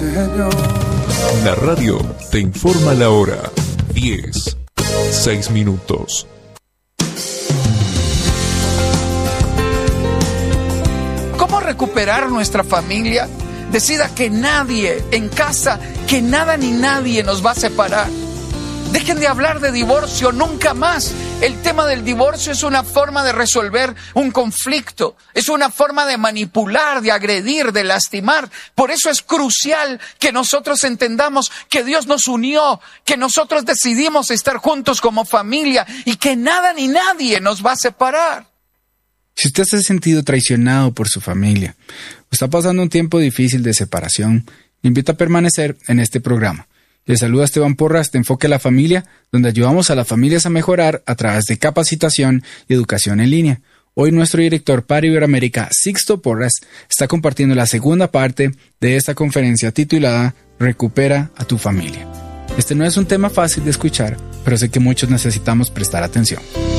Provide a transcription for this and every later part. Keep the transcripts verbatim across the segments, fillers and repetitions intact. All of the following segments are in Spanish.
Señor. La radio te informa la hora. diez, seis minutos. ¿Cómo recuperar nuestra familia? Decida que nadie en casa, que nada ni nadie nos va a separar. Dejen de hablar de divorcio nunca más. El tema del divorcio es una forma de resolver un conflicto. Es una forma de manipular, de agredir, de lastimar. Por eso es crucial que nosotros entendamos que Dios nos unió, que nosotros decidimos estar juntos como familia y que nada ni nadie nos va a separar. Si usted se ha sentido traicionado por su familia o está pasando un tiempo difícil de separación, le invito a permanecer en este programa. Les saluda Esteban Porras de Enfoque a la Familia, donde ayudamos a las familias a mejorar a través de capacitación y educación en línea. Hoy nuestro director para Iberoamérica, Sixto Porras, está compartiendo la segunda parte de esta conferencia titulada Recupera a tu familia. Este no es un tema fácil de escuchar, pero sé que muchos necesitamos prestar atención.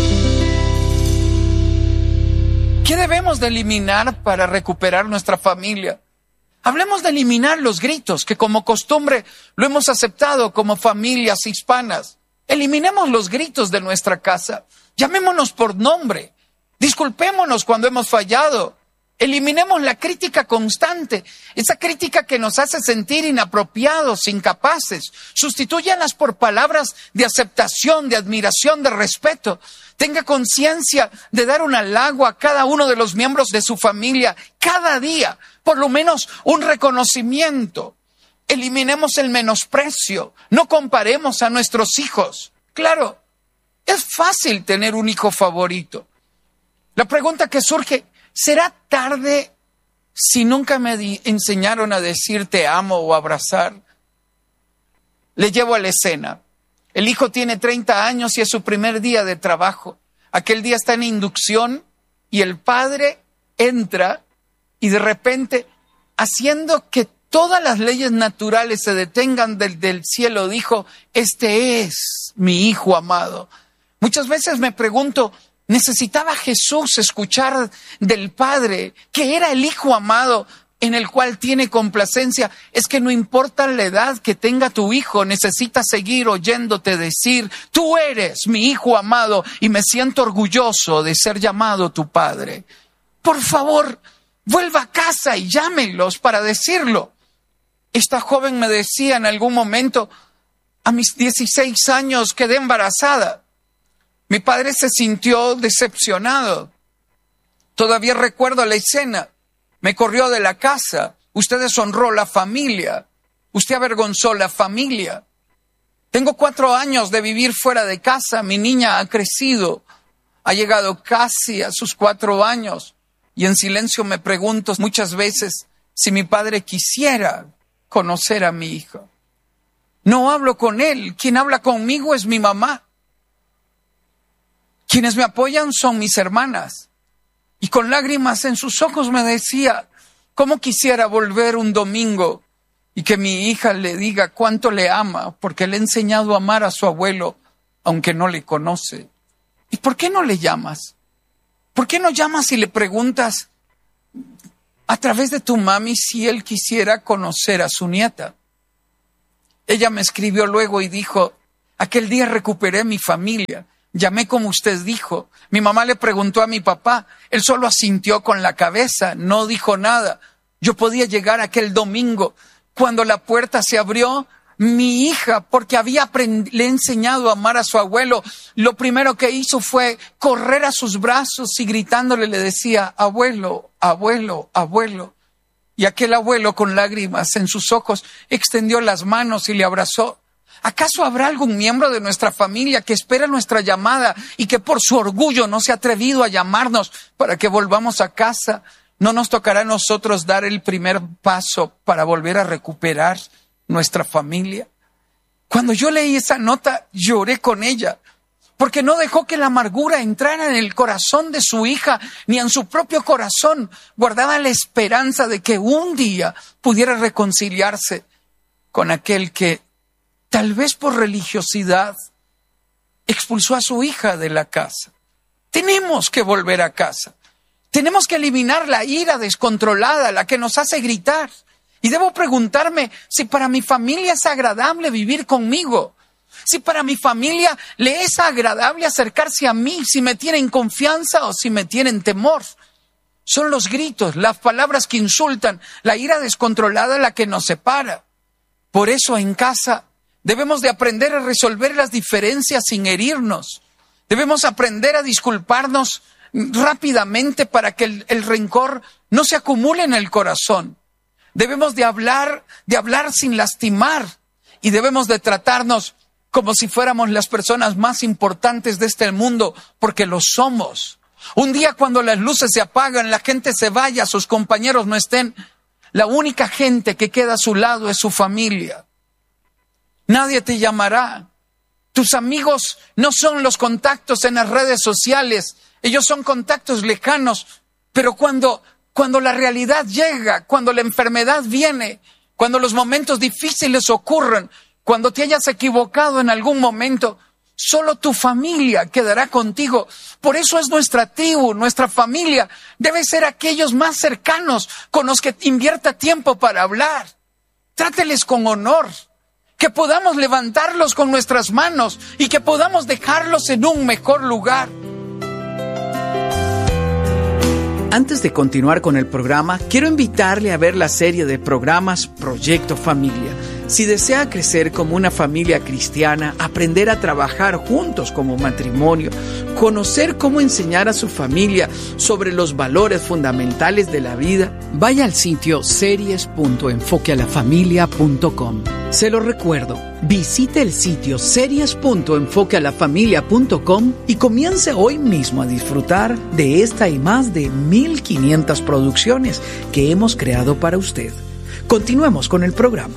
¿Qué debemos de eliminar para recuperar nuestra familia? Hablemos de eliminar los gritos, que como costumbre lo hemos aceptado como familias hispanas. Eliminemos los gritos de nuestra casa. Llamémonos por nombre. Disculpémonos cuando hemos fallado. Eliminemos la crítica constante, esa crítica que nos hace sentir inapropiados, incapaces. Sustitúyalas por palabras de aceptación, de admiración, de respeto. Tenga conciencia de dar un halago a cada uno de los miembros de su familia cada día, por lo menos un reconocimiento. Eliminemos el menosprecio, no comparemos a nuestros hijos. Claro, es fácil tener un hijo favorito. La pregunta que surge, ¿será tarde si nunca me di- enseñaron a decir te amo o abrazar? Le llevo a la escena. El hijo tiene treinta años y es su primer día de trabajo. Aquel día está en inducción y el padre entra y de repente, haciendo que todas las leyes naturales se detengan del, del cielo, dijo, este es mi hijo amado. Muchas veces me pregunto, ¿necesitaba Jesús escuchar del Padre que era el Hijo amado en el cual tiene complacencia? Es que no importa la edad que tenga tu hijo, necesita seguir oyéndote decir, tú eres mi Hijo amado y me siento orgulloso de ser llamado tu Padre. Por favor, vuelva a casa y llámelos para decirlo. Esta joven me decía en algún momento, a mis dieciséis años quedé embarazada. Mi padre se sintió decepcionado. Todavía recuerdo la escena. Me corrió de la casa. Usted deshonró la familia. Usted avergonzó la familia. Tengo cuatro años de vivir fuera de casa. Mi niña ha crecido. Ha llegado casi a sus cuatro años. Y en silencio me pregunto muchas veces si mi padre quisiera conocer a mi hijo. No hablo con él. Quien habla conmigo es mi mamá. Quienes me apoyan son mis hermanas. Y con lágrimas en sus ojos me decía, ¿cómo quisiera volver un domingo y que mi hija le diga cuánto le ama, porque le ha enseñado a amar a su abuelo, aunque no le conoce? ¿Y por qué no le llamas? ¿Por qué no llamas y le preguntas a través de tu mami si él quisiera conocer a su nieta? Ella me escribió luego y dijo, aquel día recuperé mi familia. Llamé como usted dijo. Mi mamá le preguntó a mi papá. Él solo asintió con la cabeza, no dijo nada. Yo podía llegar aquel domingo. Cuando la puerta se abrió, mi hija, porque había aprend- le he enseñado a amar a su abuelo, lo primero que hizo fue correr a sus brazos y gritándole le decía, abuelo, abuelo, abuelo. Y aquel abuelo con lágrimas en sus ojos extendió las manos y le abrazó. ¿Acaso habrá algún miembro de nuestra familia que espera nuestra llamada y que por su orgullo no se ha atrevido a llamarnos para que volvamos a casa? ¿No nos tocará a nosotros dar el primer paso para volver a recuperar nuestra familia? Cuando yo leí esa nota, lloré con ella, porque no dejó que la amargura entrara en el corazón de su hija, ni en su propio corazón. Guardaba la esperanza de que un día pudiera reconciliarse con aquel que tal vez por religiosidad expulsó a su hija de la casa. Tenemos que volver a casa. Tenemos que eliminar la ira descontrolada, la que nos hace gritar. Y debo preguntarme si para mi familia es agradable vivir conmigo. Si para mi familia le es agradable acercarse a mí, si me tienen confianza o si me tienen temor. Son los gritos, las palabras que insultan, la ira descontrolada la que nos separa. Por eso en casa debemos de aprender a resolver las diferencias sin herirnos. Debemos aprender a disculparnos rápidamente para que el, el rencor no se acumule en el corazón. Debemos de hablar, de hablar sin lastimar y debemos de tratarnos como si fuéramos las personas más importantes de este mundo, porque lo somos. Un día cuando las luces se apagan, la gente se vaya, sus compañeros no estén, la única gente que queda a su lado es su familia. Nadie te llamará. Tus amigos no son los contactos en las redes sociales, ellos son contactos lejanos, pero cuando, cuando la realidad llega, cuando la enfermedad viene, cuando los momentos difíciles ocurren, cuando te hayas equivocado en algún momento, solo tu familia quedará contigo. Por eso es nuestra tribu, nuestra familia. Debe ser aquellos más cercanos con los que invierta tiempo para hablar. Tráteles con honor. Que podamos levantarlos con nuestras manos y que podamos dejarlos en un mejor lugar. Antes de continuar con el programa, quiero invitarle a ver la serie de programas Proyecto Familia. Si desea crecer como una familia cristiana, aprender a trabajar juntos como matrimonio, conocer cómo enseñar a su familia sobre los valores fundamentales de la vida, vaya al sitio series punto enfoque a la familia punto com. Se lo recuerdo, visite el sitio series punto enfoque a la familia punto com y comience hoy mismo a disfrutar de esta y más de mil quinientas producciones que hemos creado para usted. Continuemos con el programa.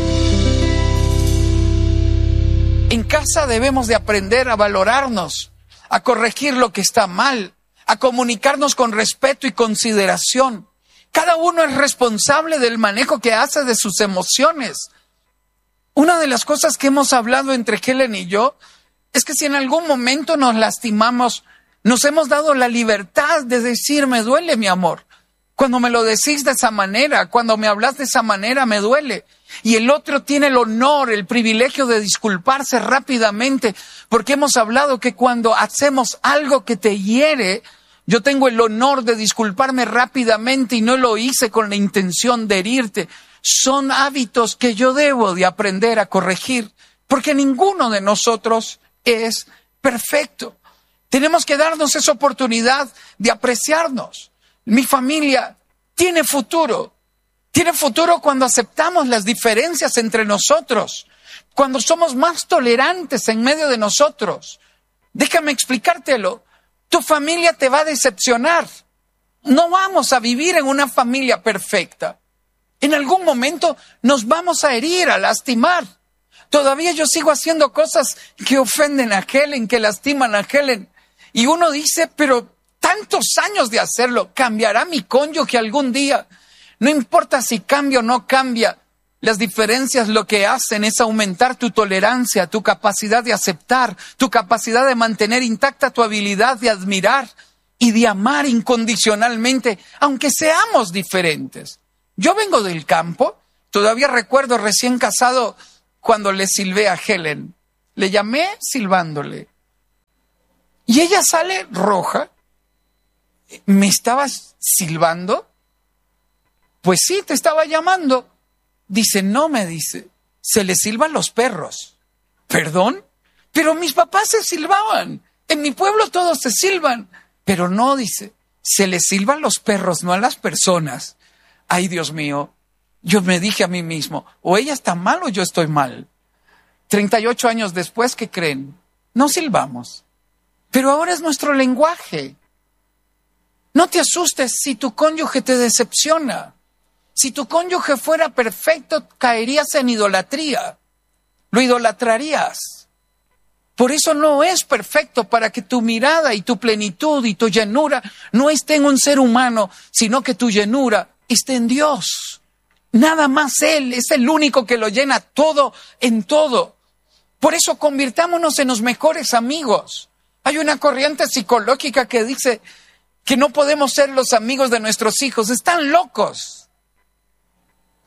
En casa debemos de aprender a valorarnos, a corregir lo que está mal, a comunicarnos con respeto y consideración. Cada uno es responsable del manejo que hace de sus emociones. Una de las cosas que hemos hablado entre Helen y yo es que si en algún momento nos lastimamos, nos hemos dado la libertad de decir, me duele, mi amor. Cuando me lo decís de esa manera, cuando me hablas de esa manera, me duele. Y el otro tiene el honor, el privilegio de disculparse rápidamente, porque hemos hablado que cuando hacemos algo que te hiere, yo tengo el honor de disculparme rápidamente y no lo hice con la intención de herirte. Son hábitos que yo debo de aprender a corregir, porque ninguno de nosotros es perfecto. Tenemos que darnos esa oportunidad de apreciarnos. Mi familia tiene futuro. Tiene futuro cuando aceptamos las diferencias entre nosotros, cuando somos más tolerantes en medio de nosotros. Déjame explicártelo. Tu familia te va a decepcionar. No vamos a vivir en una familia perfecta. En algún momento nos vamos a herir, a lastimar. Todavía yo sigo haciendo cosas que ofenden a Helen, que lastiman a Helen. Y uno dice, pero tantos años de hacerlo, ¿cambiará mi cónyuge algún día? No importa si cambia o no cambia, las diferencias lo que hacen es aumentar tu tolerancia, tu capacidad de aceptar, tu capacidad de mantener intacta tu habilidad de admirar y de amar incondicionalmente, aunque seamos diferentes. Yo vengo del campo, todavía recuerdo recién casado cuando le silbé a Helen. Le llamé silbándole. Y ella sale roja. ¿Me estabas silbando? Pues sí, te estaba llamando. Dice, no, me dice, se le silban los perros. ¿Perdón? Pero mis papás se silbaban. En mi pueblo todos se silban. Pero no, dice, se le silban los perros, no a las personas. Ay, Dios mío, yo me dije a mí mismo, o ella está mal o yo estoy mal. treinta y ocho años después, ¿qué creen? No silbamos. Pero ahora es nuestro lenguaje. No te asustes si tu cónyuge te decepciona. Si tu cónyuge fuera perfecto, caerías en idolatría. Lo idolatrarías. Por eso no es perfecto, para que tu mirada y tu plenitud y tu llenura no esté en un ser humano, sino que tu llenura esté en Dios. Nada más Él es el único que lo llena todo en todo. Por eso convirtámonos en los mejores amigos. Hay una corriente psicológica que dice que no podemos ser los amigos de nuestros hijos. Están locos.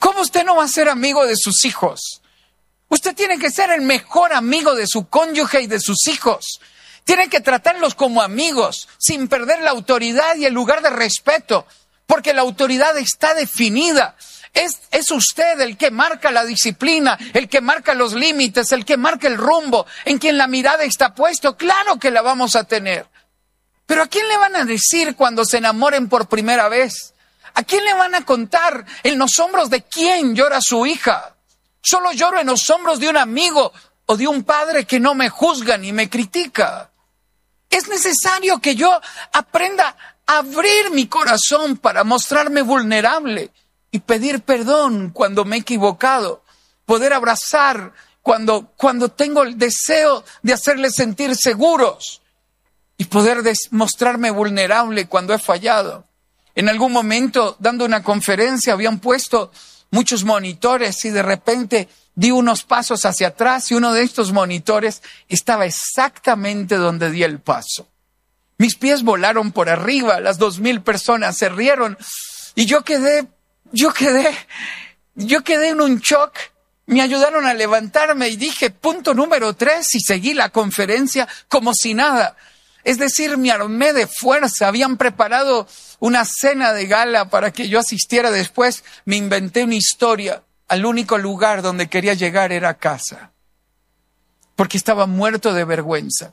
¿Cómo usted no va a ser amigo de sus hijos? Usted tiene que ser el mejor amigo de su cónyuge y de sus hijos. Tiene que tratarlos como amigos, sin perder la autoridad y el lugar de respeto, porque la autoridad está definida. Es, es usted el que marca la disciplina, el que marca los límites, el que marca el rumbo, en quien la mirada está puesto. Claro que la vamos a tener. Pero ¿a quién le van a decir cuando se enamoren por primera vez? ¿A quién le van a contar en los hombros de quién llora su hija? Solo lloro en los hombros de un amigo o de un padre que no me juzga ni me critica. Es necesario que yo aprenda a abrir mi corazón para mostrarme vulnerable y pedir perdón cuando me he equivocado. Poder abrazar cuando, cuando tengo el deseo de hacerles sentir seguros. Y poder des- mostrarme vulnerable cuando he fallado. En algún momento, dando una conferencia, habían puesto muchos monitores y de repente di unos pasos hacia atrás y uno de estos monitores estaba exactamente donde di el paso. Mis pies volaron por arriba, las dos mil personas se rieron y yo quedé, yo quedé, yo quedé en un shock. Me ayudaron a levantarme y dije punto número tres y seguí la conferencia como si nada. Es decir, me armé de fuerza, habían preparado una cena de gala para que yo asistiera después, me inventé una historia. Al único lugar donde quería llegar era a casa, porque estaba muerto de vergüenza.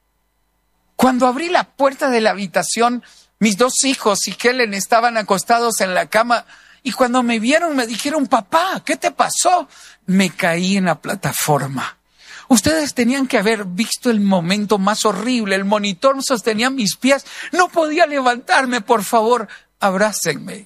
Cuando abrí la puerta de la habitación, mis dos hijos y Helen estaban acostados en la cama y cuando me vieron me dijeron, papá, ¿qué te pasó? Me caí en la plataforma. Ustedes tenían que haber visto el momento más horrible. El monitor sostenía mis pies. No podía levantarme, por favor, abrácenme.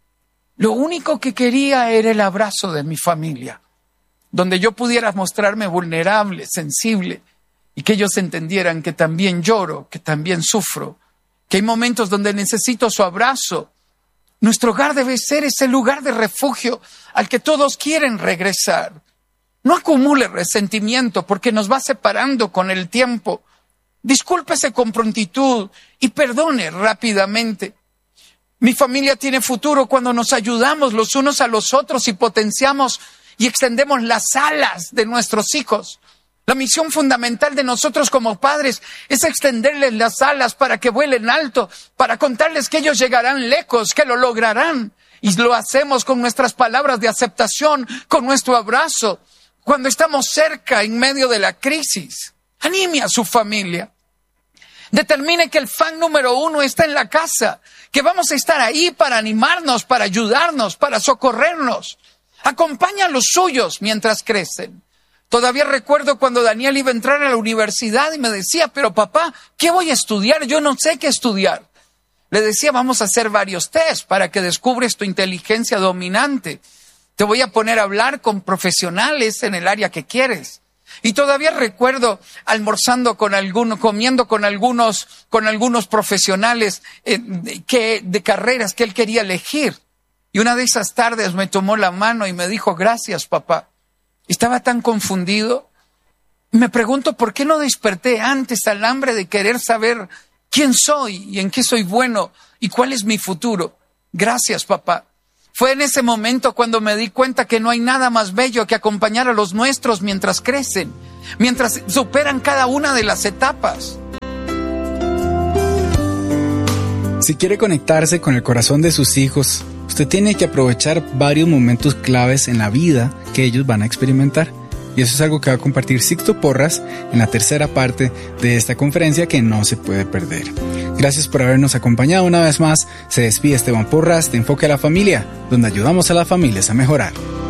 Lo único que quería era el abrazo de mi familia, donde yo pudiera mostrarme vulnerable, sensible, y que ellos entendieran que también lloro, que también sufro, que hay momentos donde necesito su abrazo. Nuestro hogar debe ser ese lugar de refugio al que todos quieren regresar. No acumule resentimiento porque nos va separando con el tiempo. Discúlpese con prontitud y perdone rápidamente. Mi familia tiene futuro cuando nos ayudamos los unos a los otros y potenciamos y extendemos las alas de nuestros hijos. La misión fundamental de nosotros como padres es extenderles las alas para que vuelen alto, para contarles que ellos llegarán lejos, que lo lograrán. Y lo hacemos con nuestras palabras de aceptación, con nuestro abrazo, cuando estamos cerca en medio de la crisis. Anime a su familia. Determine que el fan número uno está en la casa, que vamos a estar ahí para animarnos, para ayudarnos, para socorrernos. Acompaña a los suyos mientras crecen. Todavía recuerdo cuando Daniel iba a entrar a la universidad y me decía, pero papá, ¿qué voy a estudiar? Yo no sé qué estudiar. Le decía, vamos a hacer varios test para que descubres tu inteligencia dominante. Te voy a poner a hablar con profesionales en el área que quieres. Y todavía recuerdo almorzando con algunos, comiendo con algunos, con algunos profesionales eh, de, que, de carreras que él quería elegir. Y una de esas tardes me tomó la mano y me dijo, gracias, papá. Estaba tan confundido. Me pregunto por qué no desperté antes al hambre de querer saber quién soy y en qué soy bueno y cuál es mi futuro. Gracias, papá. Fue en ese momento cuando me di cuenta que no hay nada más bello que acompañar a los nuestros mientras crecen, mientras superan cada una de las etapas. Si quiere conectarse con el corazón de sus hijos, usted tiene que aprovechar varios momentos claves en la vida que ellos van a experimentar. Y eso es algo que va a compartir Sixto Porras en la tercera parte de esta conferencia que no se puede perder. Gracias por habernos acompañado una vez más. Se despide Esteban Porras de Enfoque a la Familia, donde ayudamos a las familias a mejorar.